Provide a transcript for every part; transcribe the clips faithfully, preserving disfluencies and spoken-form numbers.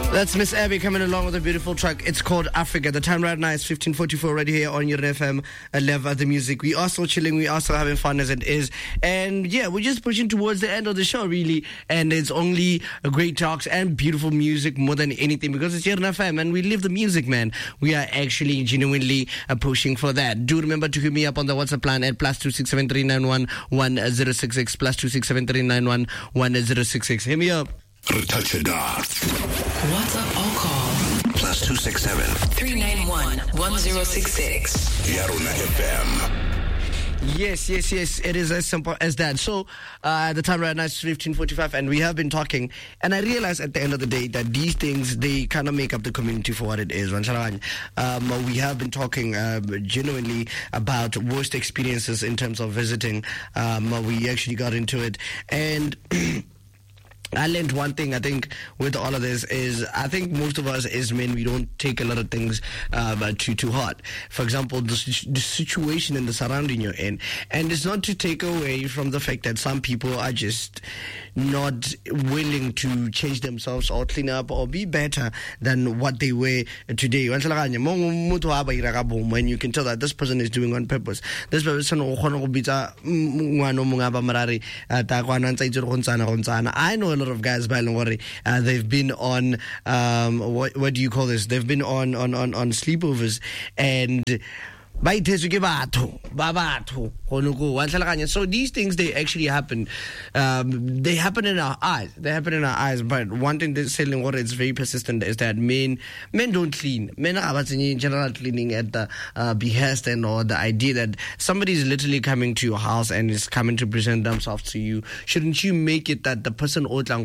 That's Miss Abby coming along with a beautiful track. It's called Africa. The time right now is fifteen forty-four right here on your F M. I love the music. We are still chilling. We are still having fun as it is. And yeah, we're just pushing towards the end of the show, really. And it's only great talks and beautiful music more than anything because it's your F M and we live the music, man. We are actually genuinely uh, pushing for that. Do remember to hit me up on the WhatsApp line at plus two six seven three nine one one zero six six, plus two six seven three nine one one zero six six. Hit me up. WhatsApp or call plus two six seven three nine one one zero six six. Yarona F M. Yes, yes, yes. It is as simple as that. So, uh, the time right now is fifteen forty-five, and we have been talking. And I realized at the end of the day that these things, they kind of make up the community for what it is. Um, we have been talking uh, genuinely about worst experiences in terms of visiting. Um, we actually got into it. And I learned one thing, I think, with all of this is I think most of us as men, we don't take a lot of things um, too, too hard. For example, the, the situation and the surrounding you're in. And it's not to take away from the fact that some people are just not willing to change themselves or clean up or be better than what they were today. And you can tell that this person is doing on purpose. This person, I know a lot of guys, uh, they've been on um, what, what do you call this? They've been on on on, on sleepovers and. So these things, they actually happen. Um, they happen in our eyes. They happen in our eyes. But one thing that's selling what is very persistent is that men men don't clean. Men are in general cleaning at the uh, behest and or the idea that somebody is literally coming to your house and is coming to present themselves to you. Shouldn't you make it that the person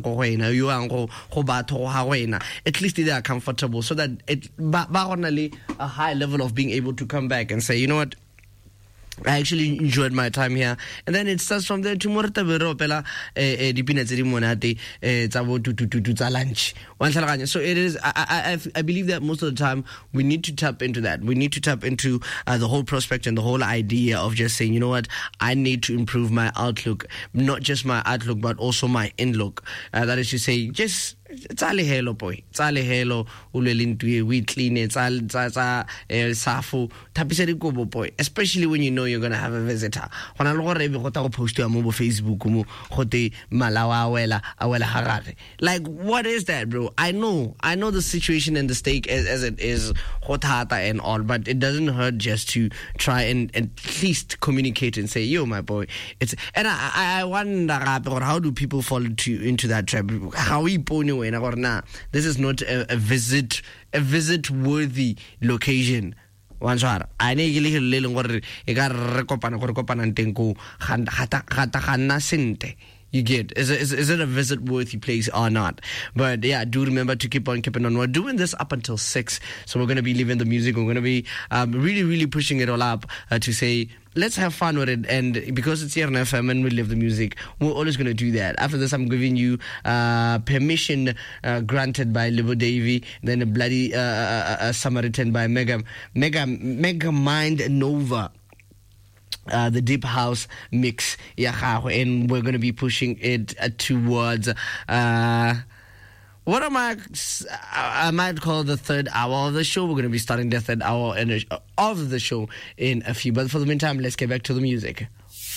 at least they are comfortable so that it a high level of being able to come back and say, you know what, I actually enjoyed my time here. And then it starts from there. Tomorrow, pela dipina tse di monate tsa bo tututu tsa lunch. So it is. I, I I believe that most of the time we need to tap into that. We need to tap into uh, the whole prospect and the whole idea of just saying, you know what, I need to improve my outlook, not just my outlook, but also my in-look. Uh, that is to say, just. Tsale hello boy tsale hello ulelintwe we clean it tsale tsa safu tapisa di kobo boy, especially when you know you're going to have a visitor. Hona le gore be go ta go post ya mo Facebook mo gote malawa wela awela harare. Like, what is that, bro? I know I know the situation and the stake as, as it is hotata and all, but it doesn't hurt just to try and at least communicate and say, yo my boy, it's. And I I wonder how do people fall into into that trap? How we pony and or nah, this is not a, a visit a visit worthy location. One shot. I need to little gore e ka re kopana gore kopana nteng ko gata gata gana sente. You get, is it, is, is it a visit worthy place or not? But yeah, do remember to keep on keeping on. We're doing this up until six, so we're going to be leaving the music. We're going to be um, really, really pushing it all up uh, to say, let's have fun with it. And because it's here on F M and we live the music, we're always going to do that. After this, I'm giving you uh, permission uh, granted by Libo Davey, then a bloody uh, uh, uh, Samaritan by Mega, Mega, Mega Mind Nova. Uh, the deep house mix, yeah, and we're going to be pushing it uh, towards uh, what am I? I might call the third hour of the show. We're going to be starting the third hour in a, of the show in a few. But for the meantime, let's get back to the music.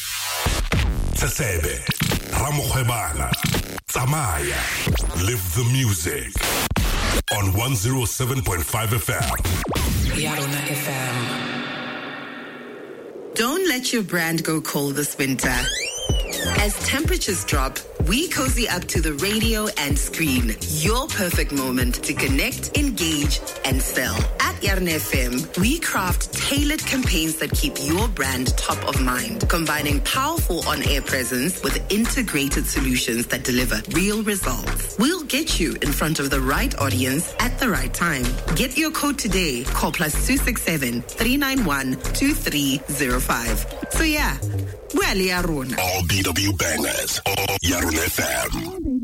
Tsebe, Ramokhebana, Tsamaya, live the music on one oh seven point five F M. Yarona F M. Don't let your brand go cold this winter. As temperatures drop, we cozy up to the radio and screen. Your perfect moment to connect, engage, and sell. At Yarona F M, we craft tailored campaigns that keep your brand top of mind, combining powerful on-air presence with integrated solutions that deliver real results. We'll get you in front of the right audience at the right time. Get your code today. Call plus two six seven three nine one two three zero five. So yeah, well, Yarona. All B W bangers, all Yarona F M.